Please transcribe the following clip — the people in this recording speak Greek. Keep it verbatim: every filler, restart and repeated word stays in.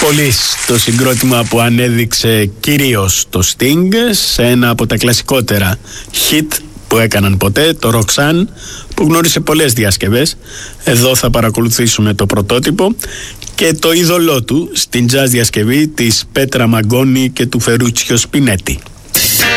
Πολύς το συγκρότημα που ανέδειξε κυρίως το Sting σε ένα από τα κλασικότερα hit που έκαναν ποτέ, το Roxanne, που γνώρισε πολλές διασκευές. Εδώ θα παρακολουθήσουμε το πρωτότυπο και το είδωλό του στην jazz διασκευή της Πέτρα Μαγκόνη και του Φερούτσιο Σπινέτη.